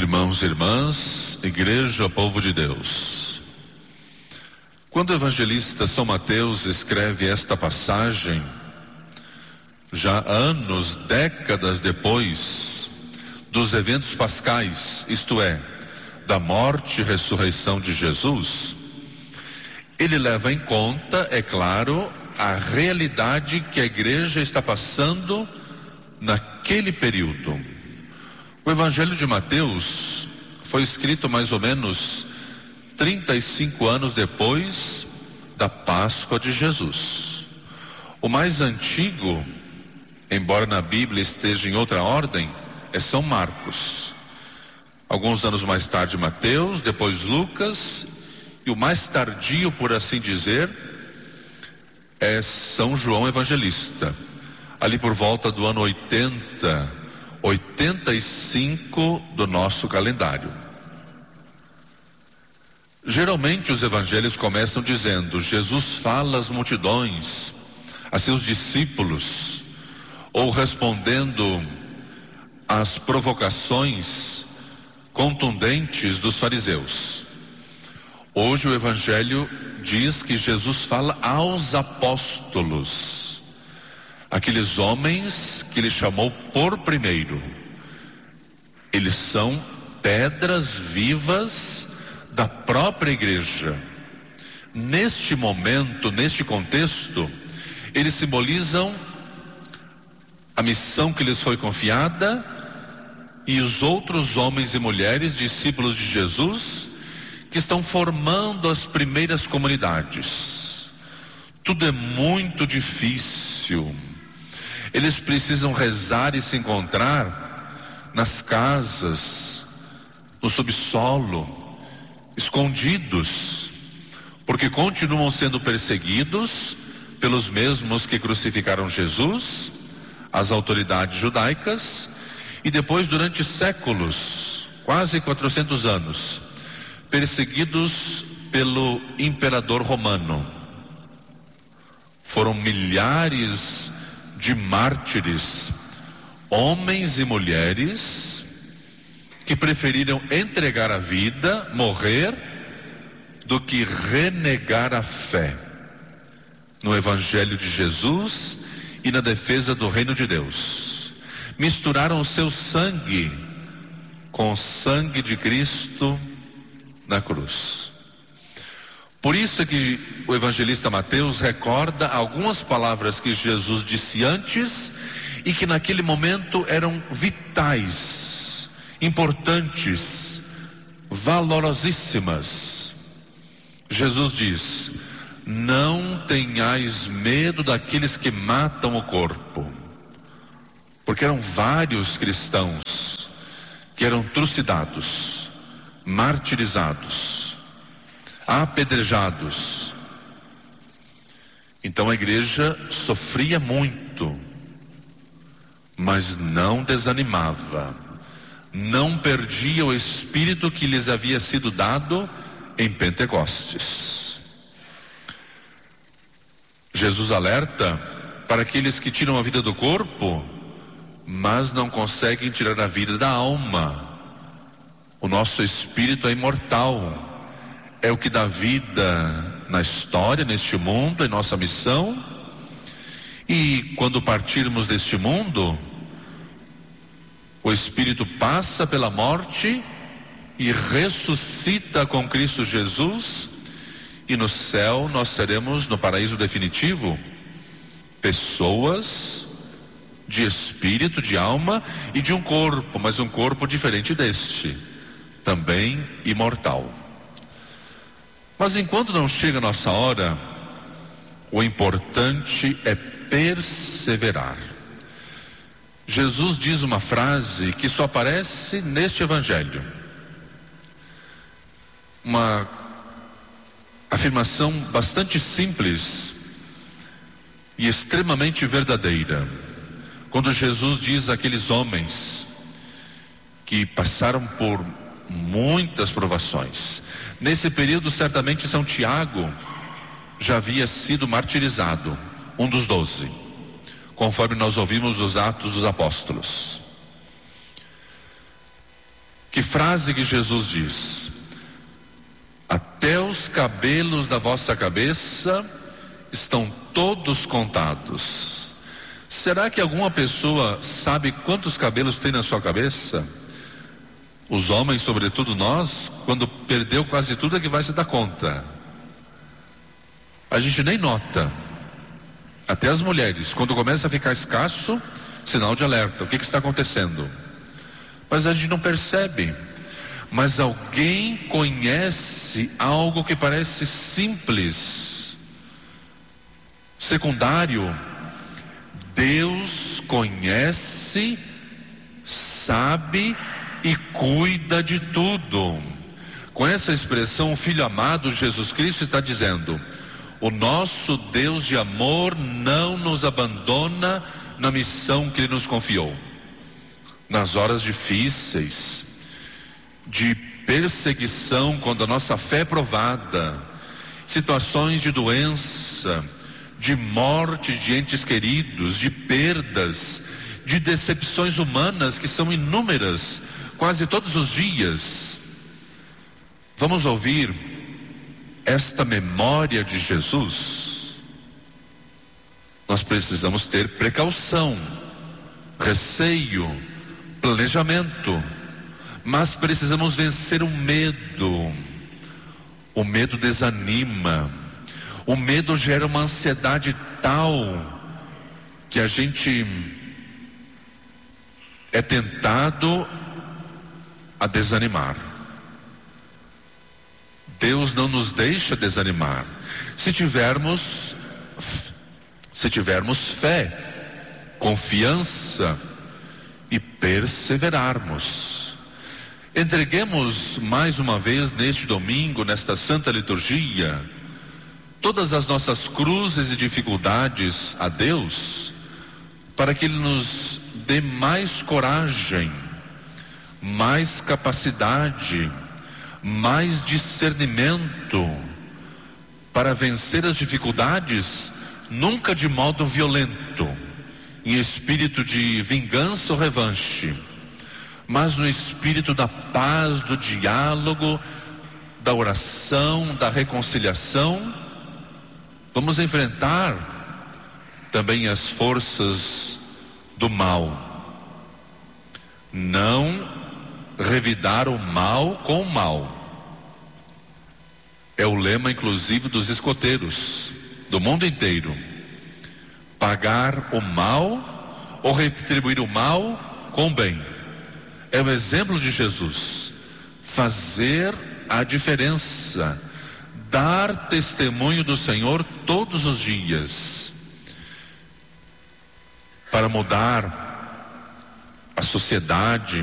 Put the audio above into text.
Irmãos e irmãs, Igreja, povo de Deus. Quando o evangelista São Mateus escreve esta passagem, já anos, décadas depois dos eventos pascais, isto é, da morte e ressurreição de Jesus, ele leva em conta, é claro, a realidade que a igreja está passando naquele período. O Evangelho de Mateus foi escrito mais ou menos 35 anos depois da Páscoa de Jesus. O mais antigo, embora na Bíblia esteja em outra ordem, é São Marcos. Alguns anos mais tarde Mateus, depois Lucas, e o mais tardio, por assim dizer, é São João Evangelista, ali por volta do ano 85 do nosso calendário. Geralmente os evangelhos começam dizendo: Jesus fala às multidões, a seus discípulos, ou respondendo às provocações contundentes dos fariseus. Hoje o evangelho diz que Jesus fala aos apóstolos, aqueles homens que ele chamou por primeiro. Eles são pedras vivas da própria igreja. Neste momento, neste contexto, eles simbolizam a missão que lhes foi confiada e os outros homens e mulheres, discípulos de Jesus, que estão formando as primeiras comunidades. Tudo é muito difícil. Eles precisam rezar e se encontrar nas casas, no subsolo, escondidos, porque continuam sendo perseguidos pelos mesmos que crucificaram Jesus, as autoridades judaicas, e depois durante séculos, quase 400 anos, perseguidos pelo imperador romano. Foram milhares de mártires, homens e mulheres, que preferiram entregar a vida, morrer, do que renegar a fé no Evangelho de Jesus e na defesa do reino de Deus. Misturaram o seu sangue com o sangue de Cristo na cruz. Por isso é que o evangelista Mateus recorda algumas palavras que Jesus disse antes e que naquele momento eram vitais, importantes, valorosíssimas. Jesus diz: não tenhais medo daqueles que matam o corpo, porque eram vários cristãos que eram trucidados, martirizados, apedrejados. Então a igreja sofria muito, mas não desanimava, não perdia o espírito que lhes havia sido dado em Pentecostes. Jesus alerta para aqueles que tiram a vida do corpo, mas não conseguem tirar a vida da alma. O nosso espírito é imortal, é o que dá vida na história, neste mundo, em nossa missão. E quando partirmos deste mundo, o espírito passa pela morte e ressuscita com Cristo Jesus, e no céu nós seremos, no paraíso definitivo, pessoas de espírito, de alma e de um corpo, mas um corpo diferente deste, também imortal. Mas enquanto não chega a nossa hora, o importante é perseverar. Jesus diz uma frase que só aparece neste evangelho, uma afirmação bastante simples e extremamente verdadeira, quando Jesus diz àqueles homens que passaram por muitas provações. Nesse período, certamente São Tiago já havia sido martirizado, um dos 12, conforme nós ouvimos os Atos dos Apóstolos. Que frase que Jesus diz: até os cabelos da vossa cabeça estão todos contados. Será que alguma pessoa sabe quantos cabelos tem na sua cabeça? Os homens, sobretudo nós, quando perdeu quase tudo é que vai se dar conta. A gente nem nota. Até as mulheres, quando começa a ficar escasso, sinal de alerta. O que está acontecendo? Mas a gente não percebe. Mas alguém conhece algo que parece simples, secundário. Deus conhece, sabe e cuida de tudo. Com essa expressão, o Filho amado Jesus Cristo está dizendo: o nosso Deus de amor não nos abandona na missão que Ele nos confiou. Nas horas difíceis, de perseguição, quando a nossa fé é provada, situações de doença, de morte de entes queridos, de perdas, de decepções humanas que são inúmeras, quase todos os dias. Vamos ouvir esta memória de Jesus. Nós precisamos ter precaução, receio, planejamento, mas precisamos vencer o medo. O medo desanima. O medo gera uma ansiedade tal que a gente é tentado a desanimar. Deus não nos deixa desanimar. Se tivermos fé, confiança e perseverarmos. Entreguemos mais uma vez neste domingo, nesta Santa Liturgia, todas as nossas cruzes e dificuldades a Deus, para que Ele nos dê mais coragem, mais capacidade, mais discernimento para vencer as dificuldades, nunca de modo violento, em espírito de vingança ou revanche, mas no espírito da paz, do diálogo, da oração, da reconciliação. Vamos enfrentar também as forças do mal. Não revidar o mal com o mal. É o lema, inclusive, dos escoteiros do mundo inteiro. Pagar o mal ou retribuir o mal com o bem. É o exemplo de Jesus. Fazer a diferença. Dar testemunho do Senhor todos os dias. Para mudar a sociedade,